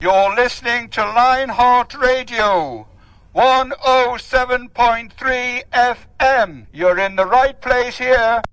You're listening to Lionheart Radio, 107.3 FM. You're in the right place here.